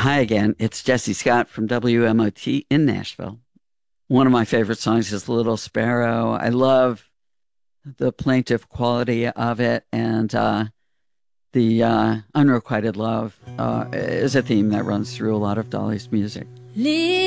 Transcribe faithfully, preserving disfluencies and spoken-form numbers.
Hi again. It's Jesse Scott from W M O T in Nashville. One of my favorite songs is Little Sparrow. I love the plaintive quality of it, and uh, the uh, unrequited love uh, is a theme that runs through a lot of Dolly's music.